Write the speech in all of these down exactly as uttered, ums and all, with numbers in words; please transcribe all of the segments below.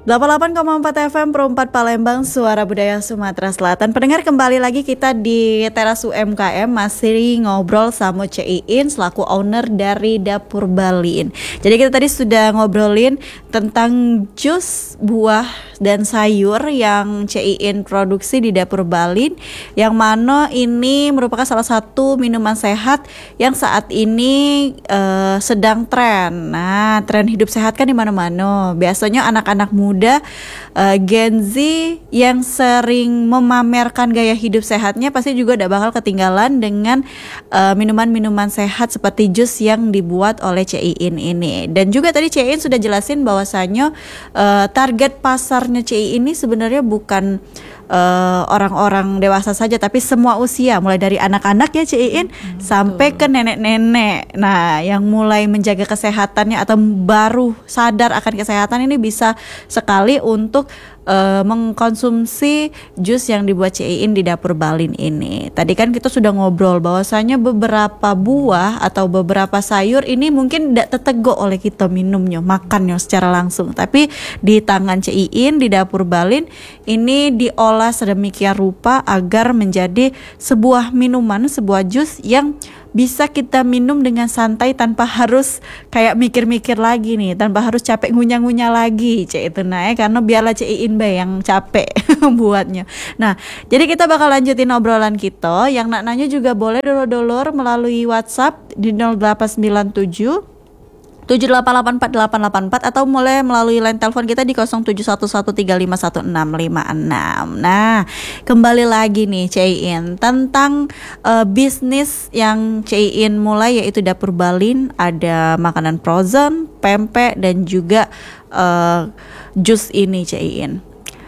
delapan puluh delapan koma empat F M Pro empat Palembang, Suara Budaya Sumatera Selatan. Pendengar, kembali lagi kita di Teras U M K M, masih ngobrol sama Ce Iin selaku owner dari Dapur Balin. Jadi kita tadi sudah ngobrolin tentang jus buah dan sayur yang Ce Iin produksi di Dapur Balin, yang mana ini merupakan salah satu minuman sehat yang saat ini uh, sedang tren. Nah, tren hidup sehat kan di mana-mana. Biasanya anak-anak muda, uh, Gen Z yang sering memamerkan gaya hidup sehatnya pasti juga tidak bakal ketinggalan dengan uh, minuman-minuman sehat seperti jus yang dibuat oleh Ce Iin ini. Dan juga tadi Ce Iin sudah jelasin bahwasannya uh, target pasarnya Ce Iin ini sebenarnya bukan Uh, orang-orang dewasa saja, tapi semua usia, mulai dari anak-anak ya Ce Iin, hmm, sampai betul. ke nenek-nenek. Nah, yang mulai menjaga kesehatannya atau baru sadar akan kesehatan ini bisa sekali untuk uh, mengkonsumsi jus yang dibuat Ce Iin di Dapur Balin ini. Tadi kan kita sudah ngobrol bahwasanya beberapa buah atau beberapa sayur ini mungkin tidak terteguk oleh kita minumnya, makannya secara langsung, tapi di tangan Ce Iin di Dapur Balin ini diolah sedemikian rupa agar menjadi sebuah minuman, sebuah jus yang bisa kita minum dengan santai tanpa harus kayak mikir-mikir lagi nih, tanpa harus capek ngunyah-ngunyah lagi Ce itu nah, karena biarlah Ce Iin be yang capek buatnya. Nah, jadi kita bakal lanjutin obrolan kita. Yang nak nanya juga boleh dulur-dulur melalui WhatsApp di nol delapan sembilan tujuh tujuh delapan delapan empat delapan delapan empat atau mulai melalui line telepon kita di nol tujuh satu satu tiga lima satu enam lima enam. Nah, kembali lagi nih Ce Iin tentang uh, bisnis yang Ce Iin mulai, yaitu Dapur Balin. Ada makanan frozen, pempek, dan juga uh, jus ini Ce Iin.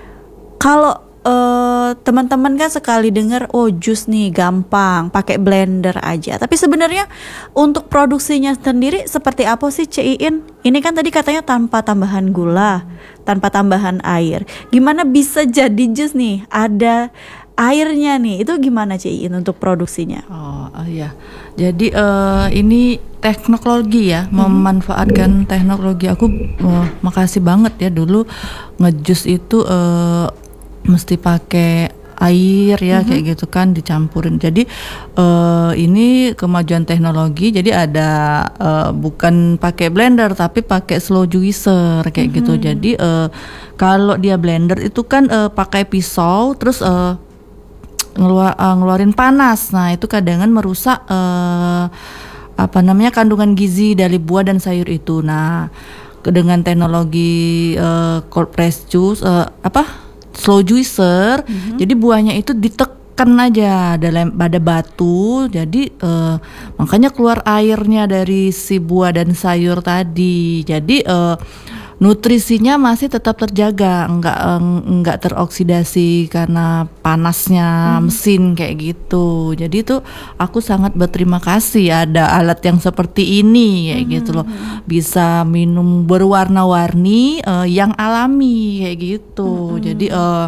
Kalau Uh, teman-teman kan sekali dengar, oh jus nih gampang, pakai blender aja. Tapi sebenarnya untuk produksinya sendiri seperti apa sih Ce Iin? Ini kan tadi katanya tanpa tambahan gula, tanpa tambahan air. Gimana bisa jadi jus nih? Ada airnya nih. Itu gimana Ce Iin untuk produksinya? Oh, oh iya. Jadi uh, ini teknologi ya, hmm. memanfaatkan teknologi. Aku uh, makasih banget ya, dulu ngejus itu uh, mesti pakai air ya, mm-hmm. kayak gitu kan, dicampurin. Jadi uh, ini kemajuan teknologi. Jadi ada uh, bukan pakai blender tapi pakai slow juicer kayak mm-hmm. gitu. Jadi uh, kalau dia blender itu kan uh, pakai pisau terus uh, ngeluar, uh, ngeluarin panas. Nah, itu kadang-kadang merusak uh, apa namanya kandungan gizi dari buah dan sayur itu. Nah, dengan teknologi uh, cold press juice uh, apa slow juicer, mm-hmm. jadi buahnya itu ditekan aja dalam pada batu, jadi uh, makanya keluar airnya dari si buah dan sayur tadi. Jadi uh, nutrisinya masih tetap terjaga, enggak enggak teroksidasi karena panasnya hmm. mesin kayak gitu. Jadi itu aku sangat berterima kasih ada alat yang seperti ini kayak hmm. gitu loh. Bisa minum berwarna-warni uh, yang alami kayak gitu. Hmm. Jadi uh,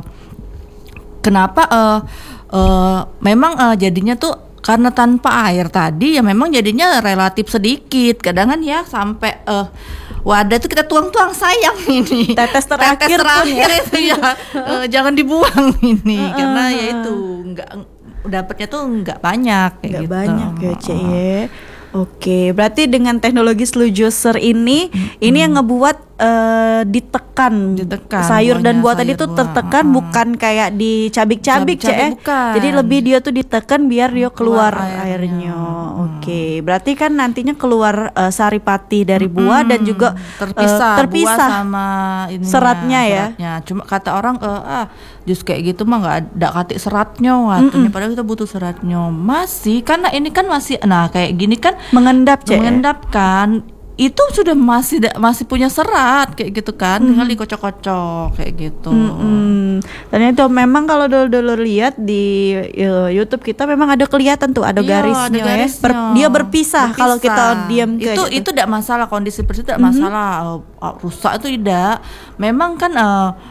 kenapa uh, uh, memang uh, jadinya tuh karena tanpa air tadi ya memang jadinya relatif sedikit. Kadang kan ya sampai uh, wadah itu kita tuang-tuang sayang ini tetes terakhir, tetes terakhir ya. itu ya uh, jangan dibuang ini uh, karena ya itu nggak dapatnya tuh nggak banyak kayak nggak gitu. banyak ya Ce ya. Oke, berarti dengan teknologi slow juicer ini, mm-hmm. ini yang ngebuat uh, ditekan, ditekan sayur dan buah tadi tuh tertekan, uh-huh. bukan kayak dicabik-cabik Ce. Jadi lebih dia tuh ditekan biar dia keluar, keluar airnya. airnya. Hmm. Oke, berarti kan nantinya keluar uh, saripati dari buah hmm. dan juga terpisah, uh, terpisah buah sama ininya, seratnya ya. Seratnya. Cuma kata orang uh, ah jus kayak gitu mah nggak ada katik seratnya, waktunya padahal kita butuh seratnya. Masih karena ini kan masih, nah kayak gini kan mengendap Ce. Mengendap kan. Itu sudah masih masih punya serat kayak gitu kan, tinggal mm. dikocok-kocok kayak gitu. Mm-mm. Dan itu memang kalau dulu-dulu lihat di uh, YouTube kita memang ada kelihatan tuh ada iya, garisnya, ada ya. Ber, dia berpisah, berpisah. Kalau kita diam itu gitu. Itu tidak masalah, kondisi seperti itu tidak mm-hmm. masalah. Uh, rusak itu tidak. Memang kan uh,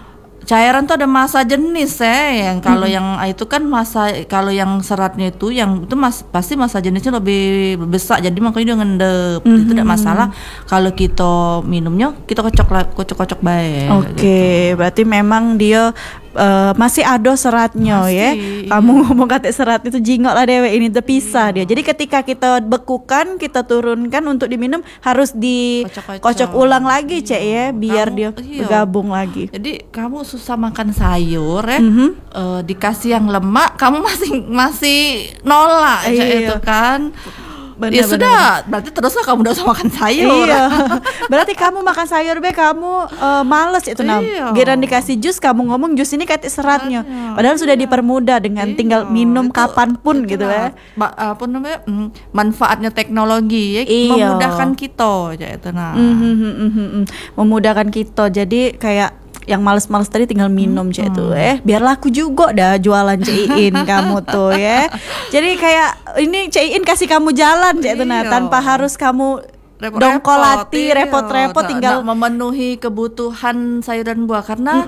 cairan tuh ada masa jenis ya, yang kalau Mm-mm. yang itu kan masa, kalau yang seratnya itu yang itu mas, pasti masa jenisnya lebih besar, jadi makanya dia ngendep. Mm-hmm. Itu tidak masalah kalau kita minumnya kita kocok kocok kocok baik. Oke, gitu. berarti memang dia uh, masih ada seratnya Masih, ya. iya. Kamu ngomong kata serat itu jingok lah dewe ini terpisah dia. Jadi ketika kita bekukan, kita turunkan untuk diminum harus dikocok Kocok-kocok. ulang lagi, Cek Iya. ya, biar Kamu- dia iya. bergabung lagi. Jadi kamu susah makan sayur ya, Mhm. eh, dikasih yang lemak, kamu masih masih nolak aja Iya. itu kan. Benar, Ya benar, sudah, berarti teruslah kamu udah usah makan sayur. Iya. Berarti kamu makan sayur be kamu uh, males itu nah. Iya. Giliran dikasih jus kamu ngomong jus ini kayak seratnya. Seratnya. Padahal sudah dipermudah dengan Iya, tinggal minum itu- kapanpun gitu itulah, ya. ba- apa namanya, mm, manfaatnya teknologi ya, Iya. memudahkan kita aja itu nah. Mhm, mhm, mhm, mhm. Memudahkan kita. Jadi kayak yang males-males tadi tinggal minum Cek tuh eh biar laku juga dah jualan Cek Iin kamu tuh ya. Jadi kayak ini Cek Iin kasih kamu jalan Cek tuh nah Iya. tanpa harus kamu Repot-repot, dongkolati iya. repot-repot Nggak- tinggal nggak memenuhi kebutuhan sayur dan buah karena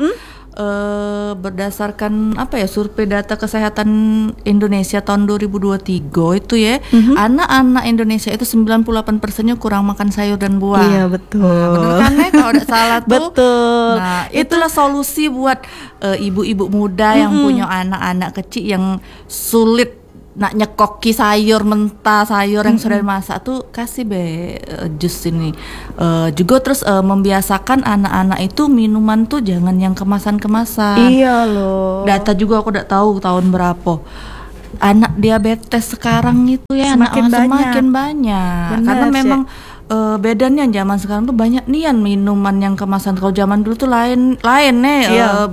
eh, berdasarkan apa ya, survei data kesehatan Indonesia tahun dua ribu dua puluh tiga itu ya, anak-anak Indonesia itu sembilan puluh delapan persennya kurang makan sayur dan buah. Iya betul. Bener kan ya kalau tidak salah tuh. Betul. Nah, itulah solusi buat eh, ibu-ibu muda yang punya anak-anak kecil yang sulit nak nyekoki sayur mentah, sayur yang sudah dimasak tuh, kasih be eh, jus ini. Eh, juga terus eh, membiasakan anak-anak itu minuman tuh jangan yang kemasan-kemasan. Iya loh. Data juga aku tidak tahu tahun berapa. Anak diabetes sekarang itu ya Semakin anak banyak. semakin banyak. Benar, Karena Cek. memang eh, bedanya zaman sekarang tuh banyak nian minuman yang kemasan. Kalau zaman dulu tuh lain lain nih. Iya. eh,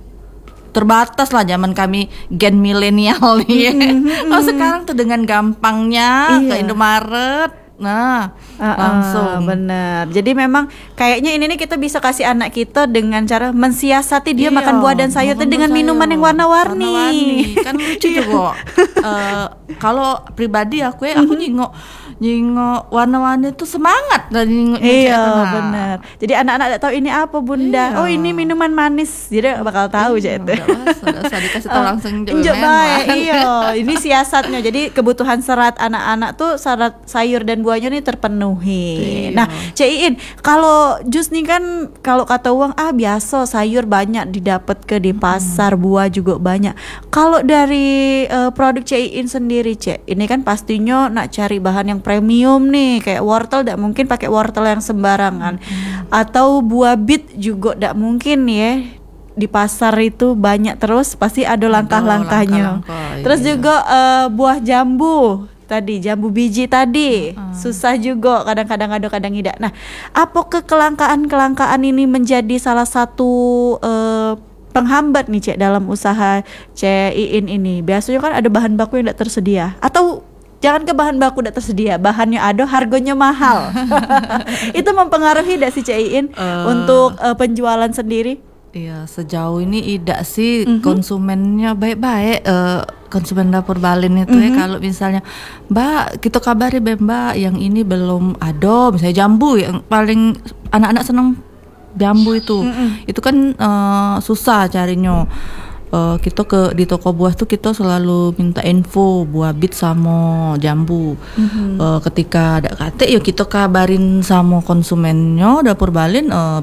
terbatas lah zaman kami gen milenial nih. ya. Kalau sekarang tuh dengan gampangnya Iya. ke Indomaret, nah Ah, ah, langsung. benar. Jadi memang kayaknya ini nih kita bisa kasih anak kita dengan cara mensiasati dia Iya, makan buah dan sayur makan itu dengan buah minuman sayur. yang warna-warni. Warna-warni. Kan lucu juga. Eh, kalau pribadi aku ya, aku nyingok nyingok warna-warni itu semangat dan nyingok Iya benar. Jadi anak-anak tidak tahu ini apa bunda. Iya. Oh ini minuman manis. Jadi bakal tahu aja itu. Udah usah, udah usah dikasih tahu langsung Injek men, baik, man. iya. Ini siasatnya. Jadi kebutuhan serat anak-anak tuh serat sayur dan buahnya nih terpenuhi. Iya. Nah, Cek Iin, kalau jus nih kan kalau kata uang ah biasa sayur banyak didapat ke di pasar, buah juga banyak. Kalau dari eh, produk Cek Iin sendiri, Cek, ini kan pastinya nak cari bahan yang premium nih, kayak wortel tidak mungkin pakai wortel yang sembarangan. Atau buah bit juga tidak mungkin ya. Di pasar itu banyak terus pasti ada langkah-langkahnya. langkah-langkah, Terus iya. juga eh, buah jambu tadi, jambu biji tadi susah juga kadang-kadang ada kadang tidak. Nah, apa kekelangkaan-kelangkaan ini menjadi salah satu eh, penghambat nih Cek dalam usaha Cek Iin ini? Biasanya kan ada bahan baku yang tidak tersedia atau jangan ke bahan baku tidak tersedia, bahannya ada, harganya mahal. Itu mempengaruhi tidak sih Cek Iin Eh. untuk eh, penjualan sendiri? Iya, sejauh ini tidak sih Mhm. konsumennya baik-baik, eh, konsumen dapur Balin itu ya, Mhm. kalau misalnya Mbak kita kabari be Mbak yang ini belum ada, misalnya jambu yang paling anak-anak seneng jambu itu, Mhm. itu kan eh, susah carinya. Eh, kita ke di toko buah tuh kita selalu minta info buah bit sama jambu. Mhm. Eh, ketika ada kate ya kita kabarin sama konsumennya dapur Balin, eh,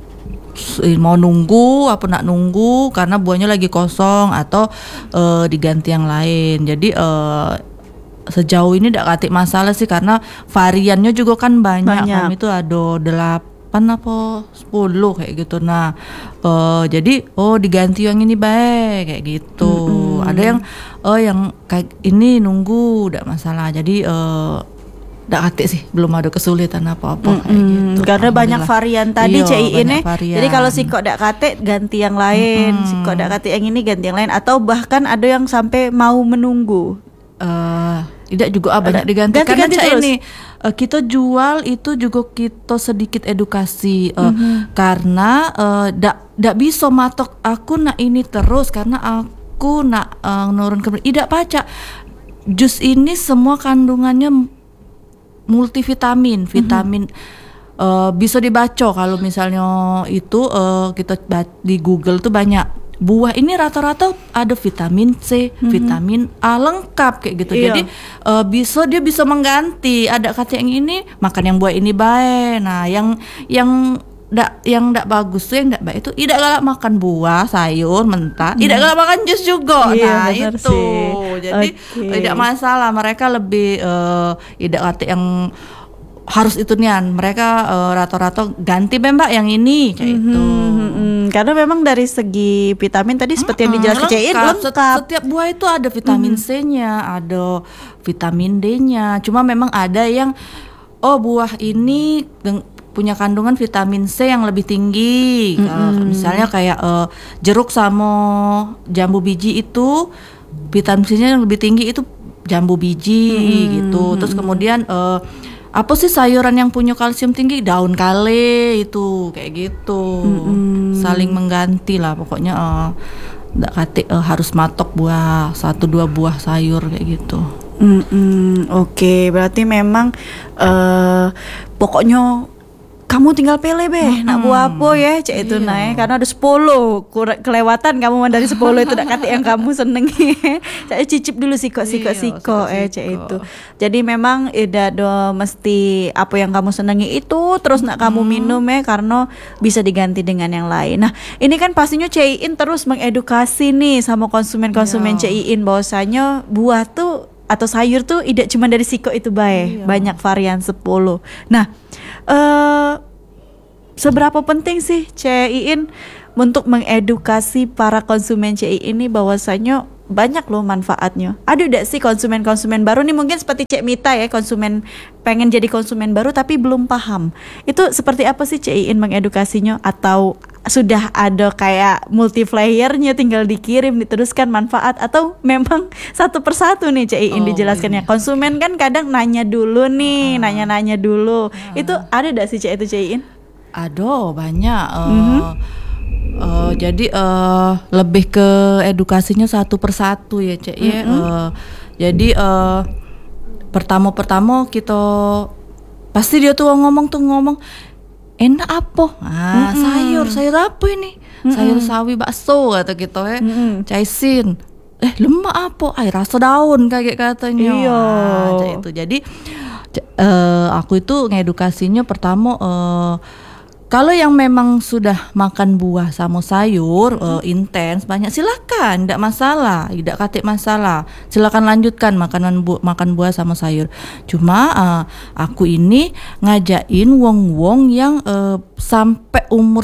s- mau nunggu apa nak nunggu karena buahnya lagi kosong atau eh, diganti yang lain. Jadi eh, sejauh ini tidak katik masalah sih karena variannya juga kan banyak. Banyak. Kami itu ada delapan apa sepuluh kayak gitu. Nah eh, jadi oh diganti yang ini baik kayak gitu. Mm-mm. Ada yang oh yang kayak ini nunggu tidak masalah. Jadi eh, tidak katik sih, belum ada kesulitan apa-apa kayak Mm-mm. gitu. Karena banyak Alhamdulillah. varian tadi Iya, Cek Iin banyak ya. varian. Jadi kalau si kok dak kate ganti yang lain, Mm-mm. si kok dak kate yang ini ganti yang lain atau bahkan ada yang sampai mau menunggu. Eh, tidak juga ah, banyak diganti Ganti-ganti karena Cak, terus? ini eh, kita jual itu juga kita sedikit edukasi eh, karena eh, dak dak bisa matok aku nak ini terus karena aku nak eh, nurun ke tidak pacak. Jus ini semua kandungannya multivitamin, vitamin uh, bisa dibaca kalau misalnya itu uh, kita di Google tuh banyak. Buah ini rata-rata ada vitamin C, mm-hmm. vitamin A lengkap kayak gitu. Iya. Jadi uh, bisa dia bisa mengganti. Ada kata yang ini makan yang buah ini baik. Nah, yang yang ndak yang ndak bagus tuh yang ndak baik itu tidak galak makan buah, sayur mentah, tidak hmm. galak makan jus juga. Iya, nah itu sih. Jadi okay. tidak masalah. Mereka lebih uh, tidak kata yang harus itu nian. Mereka uh, rata-rata ganti mbak yang ini kayak mm-hmm, itu. Mm-hmm. Karena memang dari segi vitamin tadi seperti mm-hmm, yang dijelaskan Cein lengkap. lengkap. Setiap buah itu ada vitamin mm-hmm. C-nya, ada vitamin D-nya. Cuma memang ada yang oh buah ini deng- punya kandungan vitamin C yang lebih tinggi. Mm-hmm. Uh, misalnya kayak uh, jeruk sama jambu biji itu vitamin C-nya yang lebih tinggi itu jambu biji mm-hmm. gitu. Terus kemudian uh, apa sih sayuran yang punya kalsium tinggi? Daun kale itu kayak gitu. Mm-hmm. Saling mengganti lah pokoknya. Uh, nggak kate uh, harus matok buah satu dua buah sayur kayak gitu. Mm-hmm. Oke, okay. Berarti memang uh, pokoknya kamu tinggal pilih be, hmm. nak buah apa ya, cek itu iya. naik karena ada sepuluh Kur- kelewatan kamu dari sepuluh itu nak kata yang kamu senengi, cek cicip dulu siko siko siko eh cek itu. Jadi memang tidak do mesti apa yang kamu senengi itu terus nak kamu hmm. minum ya karena bisa diganti dengan yang lain. Nah ini kan pastinya Cein terus mengedukasi nih sama konsumen-konsumen Cein bahwasanya buah tuh atau sayur tuh tidak cuma dari siko itu baik, iya. banyak varian sepuluh. Nah, uh, seberapa penting sih Cein untuk mengedukasi para konsumen Cein ini bahwasanya banyak loh manfaatnya. Ada tidak sih konsumen-konsumen baru nih mungkin seperti Cek Mita ya, konsumen pengen jadi konsumen baru tapi belum paham. Itu seperti apa sih Cein mengedukasinya atau sudah ada kayak multiplayernya tinggal dikirim diteruskan manfaat atau memang satu persatu nih Cein oh, dijelaskannya. Konsumen kan kadang nanya dulu nih, uh, nanya-nanya dulu. Uh. Itu ada tidak sih Cek itu Cein? Ada banyak. Uh, mm-hmm. Uh, jadi uh, lebih ke edukasinya satu persatu ya Cek ya. Mm-hmm. Uh, jadi uh, pertama-pertama kita pasti dia tuh ngomong tuh ngomong enak apa? Ah, mm-hmm. sayur, sayur apa ini? Mm-hmm. Sayur sawi bakso atau gitu ya. Mm-hmm. Caisin. Eh, lemak apa? Ay, rasa daun kayak katanya. Iya. Nah, itu. Jadi c- uh, aku itu ngedukasinya pertama uh, kalau yang memang sudah makan buah sama sayur mm-hmm. uh, intens banyak silakan, tidak masalah, tidak katik masalah. Silakan lanjutkan makanan bu- makan buah sama sayur. Cuma uh, aku ini ngajain wong-wong yang uh, sampai umur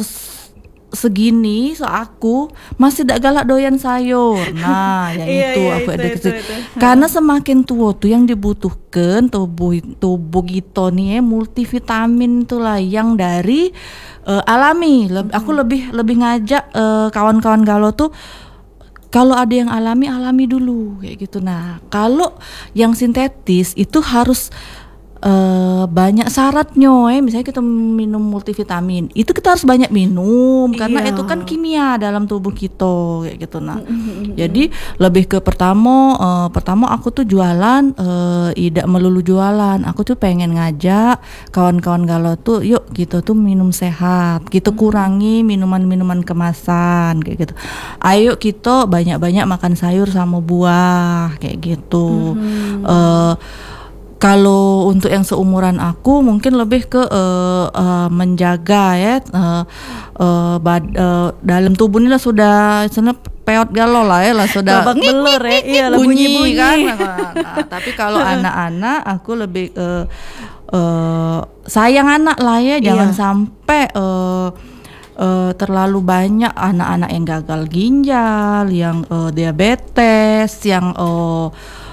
segini so aku masih tidak galak doyan sayur. Nah, yang iya, itu iya, aku itu, edukasi. itu, itu. Karena semakin tua tuh yang dibutuhkan tubuh tubuh kita nih ya, multivitamin itulah yang dari uh, alami. Leb- mm-hmm. Aku lebih lebih ngajak uh, kawan-kawan galau tuh kalau ada yang alami alami dulu kayak gitu. Nah, kalau yang sintetis itu harus Uh, banyak syaratnya eh. Misalnya kita minum multivitamin itu kita harus banyak minum karena iya. itu kan kimia dalam tubuh kita kayak gitu. Nah mm-hmm. jadi lebih ke pertama uh, pertama aku tuh jualan uh, tidak melulu jualan, aku tuh pengen ngajak kawan-kawan galau tuh yuk gitu tuh minum sehat, kita mm-hmm. kurangi minuman-minuman kemasan kayak gitu, ayo kita banyak-banyak makan sayur sama buah kayak gitu. mm-hmm. uh, Kalau untuk yang seumuran aku mungkin lebih ke uh, uh, menjaga ya uh, uh, bad, uh, dalam tubuh ini lah sudah sana peot galau lah ya lah sudah babak belur ya, iya lah bunyi-bunyi kan. Nah, nah, tapi kalau anak-anak aku lebih uh, uh, sayang anak lah ya, jangan iya. sampai uh, uh, terlalu banyak anak-anak yang gagal ginjal, yang uh, diabetes, yang uh,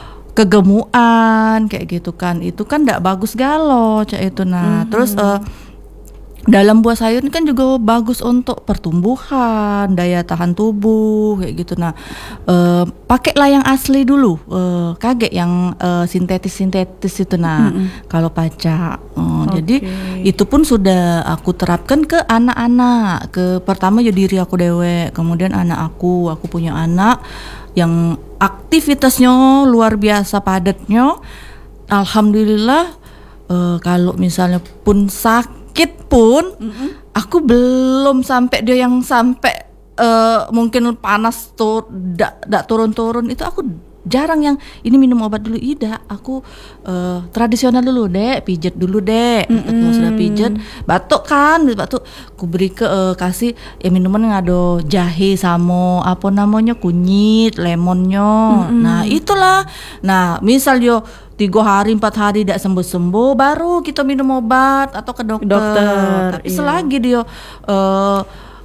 kegemuan kayak gitu kan, itu kan tidak bagus galau cak itu. Nah mm-hmm. terus uh, dalam buah sayur ini kan juga bagus untuk pertumbuhan, daya tahan tubuh kayak gitu. Nah uh, pakailah yang asli dulu, uh, kaget yang uh, sintetis-sintetis itu. Nah mm-hmm. kalau paca uh, okay. jadi itu pun sudah aku terapkan ke anak-anak, ke pertama ya diri aku dewe, kemudian anak aku, aku punya anak yang aktivitasnya luar biasa padatnya. Alhamdulillah uh, kalau misalnya pun sakit sakit pun mm-hmm. aku belum sampai dia yang sampai uh, mungkin panas tuh dak turun-turun itu aku jarang yang ini minum obat dulu. Ida aku uh, tradisional dulu dek, pijet dulu dek. Mm-hmm. Sudah pijet batuk kan batuk aku beri ke uh, kasih ya minuman yang ada jahe sama apa namanya kunyit lemonnya. Mm-hmm. Nah itulah nah misal yo tiga hari empat hari tidak sembuh-sembuh baru kita minum obat atau ke dokter, dokter tapi iya. Selagi dia uh,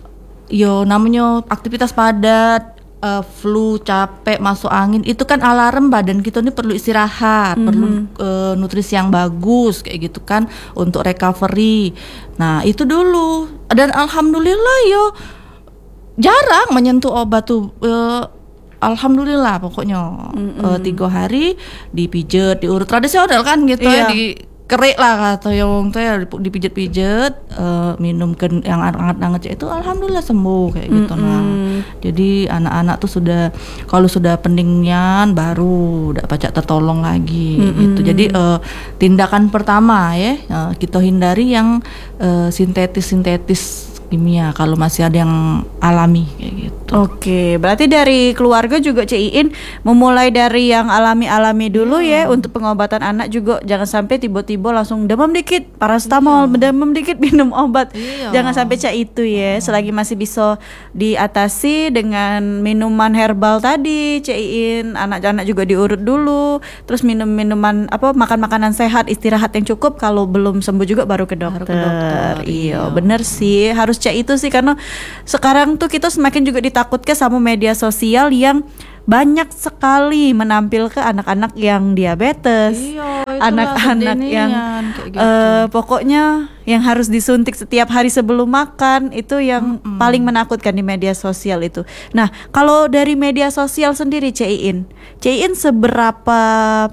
yo namanya aktivitas padat Uh, flu, capek, masuk angin itu kan alarm badan kita ini perlu istirahat, mm-hmm. perlu uh, nutrisi yang bagus kayak gitu kan untuk recovery. Nah itu dulu dan alhamdulillah yo jarang menyentuh obat tuh. Uh, alhamdulillah pokoknya mm-hmm. uh, tiga hari dipijet, diurut tradisional kan gitu iya. ya di kerik lah kata yang tuh ya dipijat-pijat uh, minum ke yang hangat-hangat itu alhamdulillah sembuh kayak gitu mm-hmm. nah jadi anak-anak tuh sudah kalau sudah pendinginan baru udah pacak tertolong lagi mm-hmm. gitu jadi uh, tindakan pertama ya uh, kita hindari yang uh, sintetis-sintetis kimia kalau masih ada yang alami kayak gitu. Oke, berarti dari keluarga juga C I N memulai dari yang alami-alami dulu hmm. ya untuk pengobatan anak juga jangan sampai tiba-tiba langsung demam dikit paracetamol, iya. demam dikit minum obat. Iya. Jangan sampai cak itu ya. Hmm. Selagi masih bisa diatasi dengan minuman herbal tadi, C I N anak-anak juga diurut dulu, terus minum minuman apa makan makanan sehat, istirahat yang cukup kalau belum sembuh juga baru ke dokter. Baru ke dokter. Iya, bener sih harus cek itu sih karena sekarang tuh kita semakin juga ditakutkan sama media sosial yang banyak sekali menampilkan anak-anak yang diabetes, iya, anak-anak yang gitu. uh, pokoknya yang harus disuntik setiap hari sebelum makan itu yang mm-hmm. paling menakutkan di media sosial itu. Nah kalau dari media sosial sendiri C I N, C I N seberapa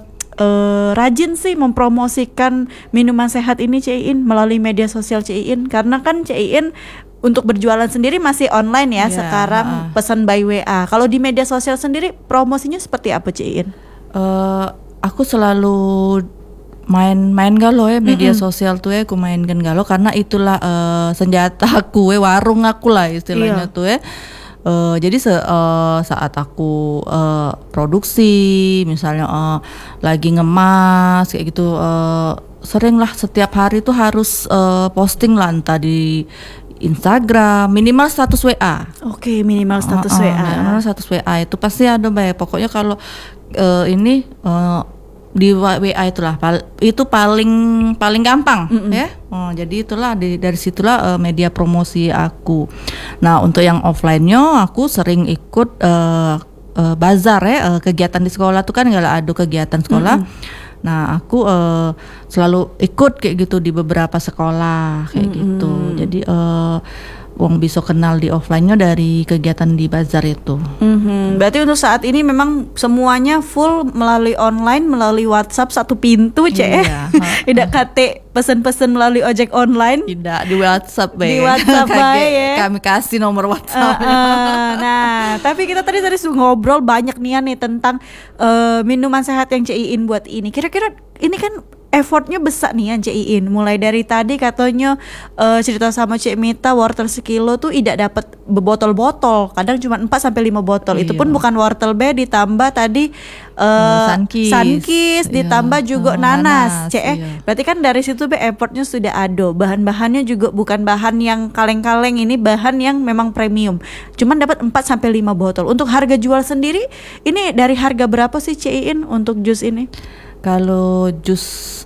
Uh, rajin sih mempromosikan minuman sehat ini C I N melalui media sosial C I N karena kan C I N untuk berjualan sendiri masih online ya yeah, sekarang uh. pesan by W A. Kalau di media sosial sendiri promosinya seperti apa C I N? Uh, aku selalu main-main galau ya media mm-hmm. sosial tuh ya aku mainkan galau karena itulah uh, senjata aku ya warung aku lah istilahnya yeah. tuh ya. Uh, jadi se, uh, saat aku uh, produksi misalnya uh, lagi ngemas kayak gitu uh, sering lah setiap hari tuh harus uh, posting lah entah di Instagram minimal status W A. Oke, minimal status uh, uh, W A. Minimal status W A itu pasti ada baik. Pokoknya kalau uh, ini uh, di W A itulah itu paling paling gampang mm-hmm. ya. Oh, jadi itulah di, dari situlah uh, media promosi aku. Nah untuk yang offline-nya aku sering ikut uh, uh, bazar ya uh, kegiatan di sekolah tuh kan nggak ada kegiatan sekolah. Mm-hmm. Nah aku uh, selalu ikut kayak gitu di beberapa sekolah kayak mm-hmm. gitu. Jadi uh, wong bisa kenal di offline-nya dari kegiatan di bazar itu. Mm-hmm. Berarti untuk saat ini memang semuanya full melalui online, melalui WhatsApp satu pintu, Cek. Iya. Tidak kate pesan-pesan melalui ojek online. Tidak, di WhatsApp, Be. Di WhatsApp, ya. Kami kasih nomor WhatsApp. Uh, uh, nah, tapi kita tadi tadi ngobrol banyak nih nih tentang uh, minuman sehat yang C I N buat ini. Kira-kira ini kan effortnya besar nih ya C I N. Mulai dari tadi katanya uh, cerita sama Cik Mita wortel sekilo tuh tidak dapat bebotol-botol, kadang cuma empat sampai lima botol. Iya. Itu pun bukan wortel B ditambah tadi uh, sunkist, sunkist ditambah iya. juga oh, nanas, nanas Cik. Iya. Berarti kan dari situ B effortnya sudah ada. Bahan-bahannya juga bukan bahan yang kaleng-kaleng, ini bahan yang memang premium. Cuman dapat empat sampai lima botol. Untuk harga jual sendiri ini dari harga berapa sih C I N untuk jus ini? Kalau jus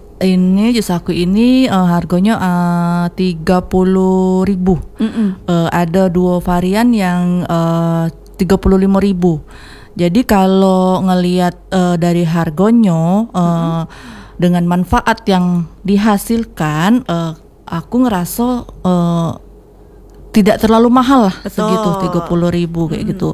ini jus aku ini uh, harganya uh, tiga puluh ribu. Uh, ada dua varian yang uh, tiga puluh lima ribu. Jadi kalau ngelihat uh, dari harganya uh, dengan manfaat yang dihasilkan, uh, aku ngerasa uh, tidak terlalu mahal lah. Betul. Segitu tiga puluh ribu kayak mm. gitu.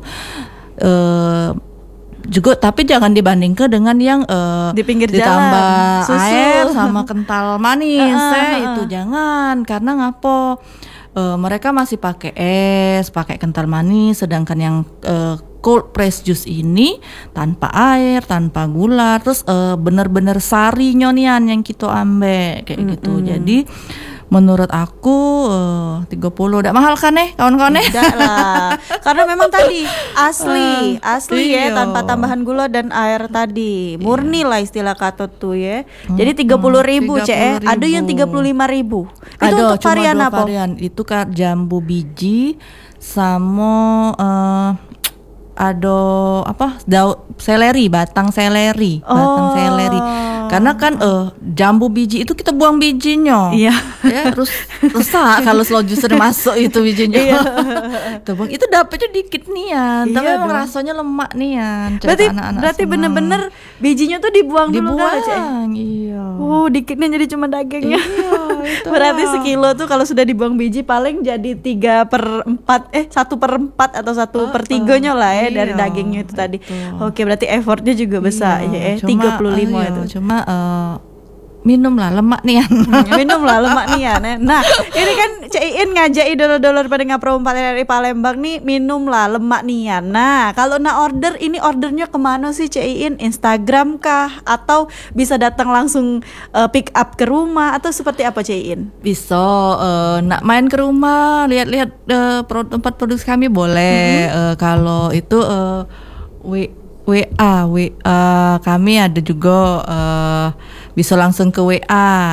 Uh, juga tapi jangan dibandingkan dengan yang uh, di pinggir ditambah jalan, air sama kental manis uh, uh, uh. itu jangan karena ngapo uh, mereka masih pakai es, pakai kental manis, sedangkan yang uh, cold press juice ini tanpa air, tanpa gula, terus uh, bener-bener sari nyonian yang kita ambil kayak mm-hmm. gitu. Jadi menurut aku uh, tiga puluh udah mahal kan nih kawan-kawan nih? Tidak lah. Karena memang tadi asli, asli ya, iya. tanpa tambahan gula dan air tadi. Murni lah istilah Katot tuh ya. Jadi tiga puluh ribu cek eh. Ada yang tiga puluh lima ribu. Itu Ada untuk cuma varian dua apa? varian. Itu kan jambu biji sama uh, ada apa daun seleri, batang seleri, batang Oh. seleri. Karena kan eh jambu biji itu kita buang bijinya. Iya. Ya, terus rusak kalau slow juicer masuk itu bijinya. Iya. Tuh, Bang, itu dapetnya dikit nian, tapi Iya memang dong. rasanya lemak nian. Berarti anak-anak berarti semua. bener-bener bijinya tuh dibuang, dulu kan, Cek? dibuang. Iya. Oh, dikitnya jadi cuma dagingnya. Iya, itu. Berarti sekilo tuh kalau sudah dibuang biji paling jadi tiga per empat eh satu per empat atau satu per tiganya lah ya dari iya, dagingnya itu tadi. betul. Oke, berarti effortnya juga besar ya, eh Cuma, tiga puluh lima iya, itu. Cuma eh, minum lah lemak nian. Minum lah lemak nih ya. Nah, ini kan Cik Iin ngajak idol-idol pada Ngapro empat R I Palembang nih minum lah lemak nih ya. Nah, kalau nak order ini ordernya kemana sih Cik Iin? Instagram kah? Atau bisa datang langsung uh, pick up ke rumah atau seperti apa Cik Iin? Bisa eh, nak main ke rumah lihat-lihat eh, pro- tempat produksi kami boleh. Eh, kalau itu eh, W W A W A kami ada juga eh, bisa langsung ke W A.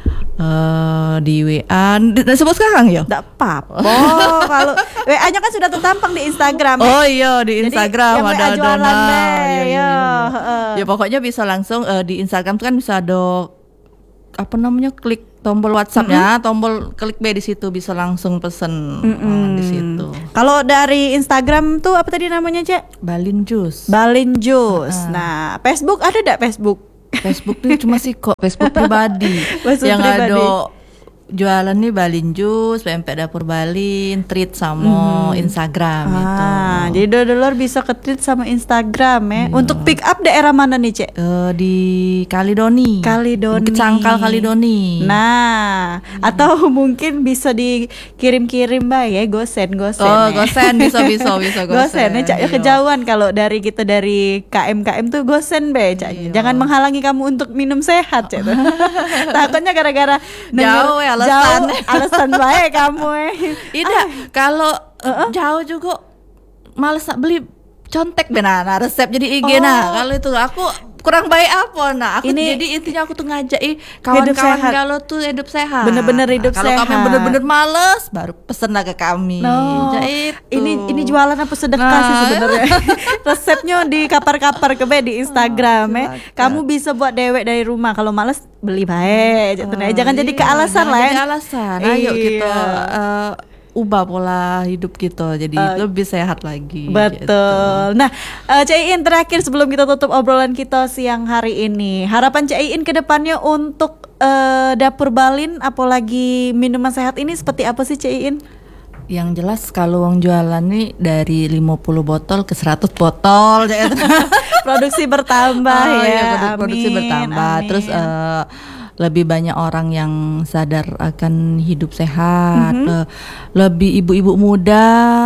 Eh, di W A Nggak sebut sekarang ya? Nggak apa-apa. Oh, kalau W A-nya kan sudah tertampang di Instagram. Oh iya di Jadi, Instagram yang W A ada jualan dona. deh, Iya, iya, ya. iya. Heeh. Ya pokoknya bisa langsung eh, di Instagram tuh kan bisa ada apa namanya klik tombol WhatsApp-nya, tombol klik B di situ bisa langsung pesen eh, di situ. Kalau dari Instagram tuh apa tadi namanya, Cek? Balin Juice. Balin Juice. Nah, Facebook ada enggak Facebook? Facebook tuh cuma sih kok Facebook pribadi Facebook yang pribadi. ada jualan nih Balin Juice, P M P Dapur Balin, treat sama Instagram gitu. Ah, jadi dodolor bisa ke-treat sama Instagram ya. Untuk pick up daerah mana nih, Cek? Eh, di Kalidoni. Kalidoni. Bukit Sangkal Kalidoni. Nah, atau mungkin bisa dikirim-kirim Mbak ya, gosen gosen. Oh, ya. gosen bisa bisa bisa Gosen, ya, Cak, ya Iya. kejauhan kalau dari kita dari K M K M tuh gosen be, Cak. Iya. Jangan menghalangi kamu untuk minum sehat, Cak. Takutnya gara-gara denger Jauh ya, alasan. jauh, alasan baik kamu eh. Tidak, kalau jauh juga males nak beli contek benar nah, resep jadi I G Oh. nah. Kalau itu aku kurang baik apa nah. Aku Ini- jadi intinya aku tuh ngajak ih, kawan-kawan sehat. galau tuh hidup sehat. Bener-bener hidup Kalau kamu yang sehat. bener-bener males baru pesen lah ke kami. No, Ya itu. ini ini jualan apa sedekah sih Nah. sebenarnya. Resepnya di kapar-kapar ke be di Instagram ya. Kamu bisa buat dewek dari rumah. Kalau males beli baik. Oh, jangan jadi iya, kealasan jangan lah ya. jadi alasan. Ayo kita Iya. eh, ubah pola hidup kita jadi lebih sehat lagi. gitu. Betul. Nah, uh, Cik Iin terakhir sebelum kita tutup obrolan kita siang hari ini, harapan Cik Iin ke depannya untuk uh, Dapur Balin, apalagi minuman sehat ini seperti apa sih Cik Iin? Yang jelas kalau uang jualan nih dari lima puluh botol ke seratus botol. Produksi bertambah Oh, ya. iya, produ- produksi Amin, bertambah. amin. Terus eh, lebih banyak orang yang sadar akan hidup sehat. Eh, lebih ibu-ibu muda.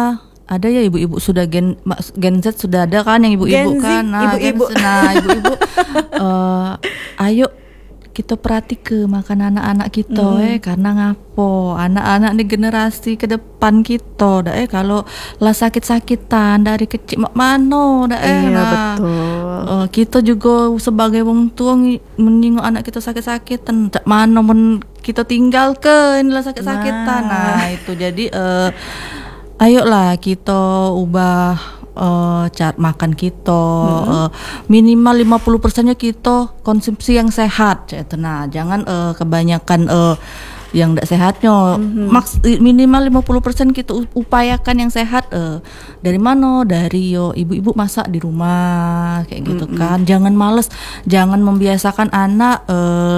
Ada ya ibu-ibu sudah gen mak- Gen Z sudah ada kan yang ibu-ibu Gen Z, kan. Nah, ibu-ibu. Gen Z. Nah, ibu-ibu eh, ayo kita perhati ke makan anak-anak kita eh karena ngapo anak-anak nih generasi ke depan kita dah eh kalau lah sakit-sakitan dari kecil mak mano dah eh Iya, nah, betul. eh, kita juga sebagai wong tua ngi- menengok anak kita sakit-sakitan tak mano men kita tinggal ke inilah sakit-sakitan nah, itu jadi eh, ayolah kita ubah eh, cara makan kita eh, minimal lima puluh persennya kita konsumsi yang sehat gitu. Nah jangan eh, kebanyakan eh, yang tidak sehatnya maks minimal lima puluh persen kita u- upayakan yang sehat eh, dari mana dari yo ibu-ibu masak di rumah kayak gitu kan jangan males jangan membiasakan anak eh,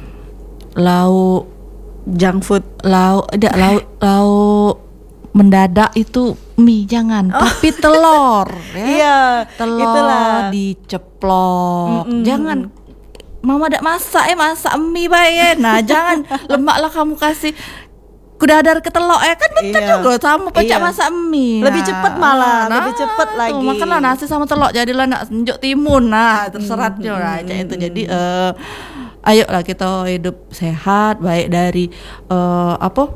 lauk Junk food. lauk tidak lauk lauk mendadak itu mie jangan tapi telur ya Iya, telur itulah. diceplok jangan mama tidak masak eh masak mie baik ya nah jangan lemaklah kamu kasih kudadar ke telur eh kan betul Iya. juga sama pecah Iya. masak mie Lebih Nah, cepet malah, nah, lebih cepet tuh, lagi. makanlah nasi sama telur jadilah nak senjuk timun nah terseratnya nah kayak itu jadi eh ayo lah kita hidup sehat, baik dari uh, apa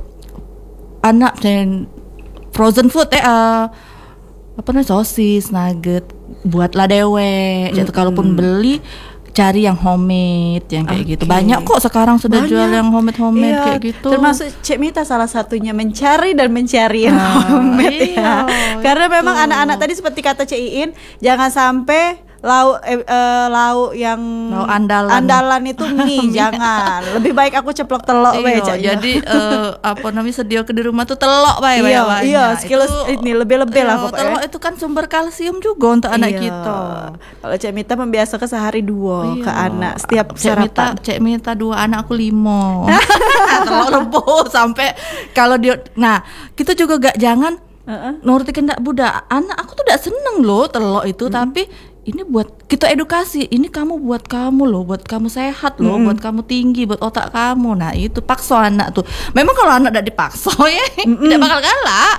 anak dan frozen food eh uh, apa namanya sosis, nugget, buatlah dewe. Jadi kalaupun beli cari yang homemade yang kayak okay. gitu. Banyak kok sekarang sudah Banyak. jual yang homemade-homemade iya, kayak gitu. Termasuk Cek Mita salah satunya mencari dan mencari yang ah, homemade iya, ya. Karena itu. Memang anak-anak tadi seperti kata Cek Iin, jangan sampai lauk eh, eh, lauk yang lauk andalan andalan itu mie jangan. Lebih baik aku ceplok telok bae. Iya, jadi uh, apa namanya sedia ke di rumah tuh telok bae iya, banyak. Iya, sekilo ini lebih-lebih lah pokoknya. Telok itu kan sumber kalsium juga untuk anak iya. kita. Kalau Cek Mita membiasakan sehari dua iya. ke anak setiap Cek sarapan. Mita, Cek Mita dua anak aku limo. Telok rebus sampai kalau dia nah, kita juga gak jangan uh-uh. nuruti kendak budak. Anak aku tuh gak seneng loh telok itu hmm. tapi ini buat kita edukasi, ini kamu buat kamu loh, buat kamu sehat loh, mm. buat kamu tinggi, buat otak kamu. Nah itu paksa anak tuh. Memang kalau anak tidak dipaksa ya tidak bakal galak.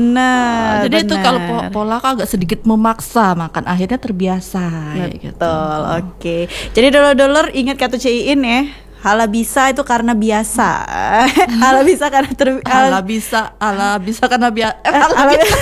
Benar. Uh, jadi benar. itu kalau pola agak sedikit memaksa makan, akhirnya terbiasa. Betul. Gitu. Oke. Okay. Jadi dulur-dulur ingat kata Cek Iin ya. Hala bisa itu karena biasa. Hala bisa karena ter Hala bisa, hala bisa karena biasa. Eh, hala bisa.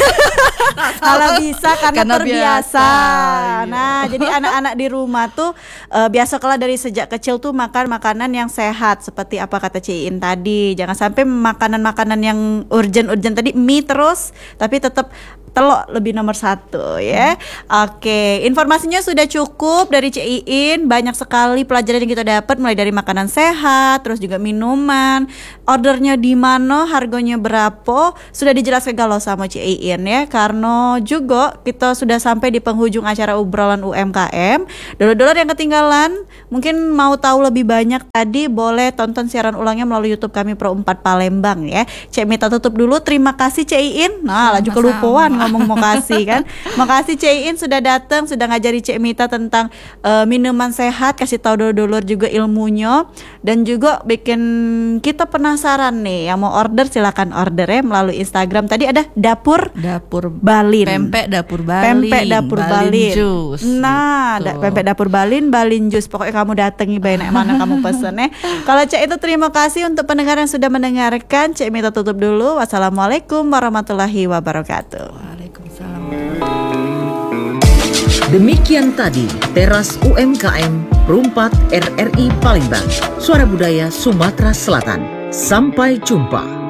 Hala bisa karena, karena terbiasa. Biasa. Nah, jadi anak-anak di rumah tuh uh, biasa kalau dari sejak kecil tuh makan makanan yang sehat seperti apa kata Ciin tadi. Jangan sampai makanan-makanan yang urgent-urgent tadi mie terus, tapi tetap telok lebih nomor satu ya. Hmm. Oke, informasinya sudah cukup dari Cek Iin. Banyak sekali pelajaran yang kita dapat mulai dari makanan sehat, terus juga minuman. Ordernya di mana, harganya berapa, sudah dijelaskan kalau sama Cek Iin ya. Karena juga kita sudah sampai di penghujung acara obrolan U M K M. Dulur-dulur yang ketinggalan, mungkin mau tahu lebih banyak tadi boleh tonton siaran ulangnya melalui YouTube kami Pro empat Palembang ya. Cek Mita tutup dulu. Terima kasih Cek Iin. Nah, laju kelupaan ngomong makasih kan. Makasih Cek Iin sudah datang, sudah ngajari Cek Mita tentang uh, minuman sehat, kasih tahu dulur-dulur juga ilmunya dan juga bikin kita penasaran nih. Yang mau order silakan order ya melalui Instagram. Tadi ada dapur dapur Balin. Pempek dapur Balin. Pempek dapur Balin. Balin jus. Nah, gitu. da- pempek dapur Balin, Balin jus. Pokoknya kamu datangi baik mana kamu pesen ya. Kalau Cek itu terima kasih untuk pendengar yang sudah mendengarkan. Cek Mita tutup dulu. Wassalamualaikum warahmatullahi wabarakatuh. Demikian tadi Teras U M K M Perumpat R R I Palembang, Suara Budaya Sumatera Selatan. Sampai jumpa.